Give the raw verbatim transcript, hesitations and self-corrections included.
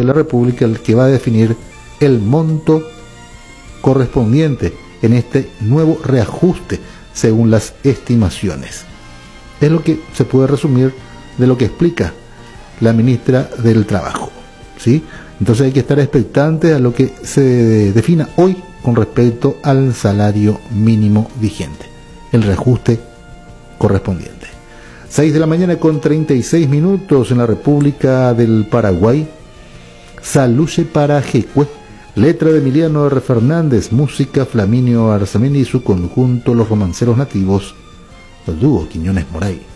la República el que va a definir el monto correspondiente en este nuevo reajuste según las estimaciones. Es lo que se puede resumir de lo que explica la ministra del Trabajo, ¿sí? Entonces hay que estar expectantes a lo que se defina hoy con respecto al salario mínimo vigente, el reajuste correspondiente. seis de la mañana con treinta y seis minutos en la República del Paraguay. Saluche para Jecue, letra de Emiliano R. Fernández, música Flaminio Arzamendi y su conjunto Los Romanceros Nativos, el dúo Quiñones Moray.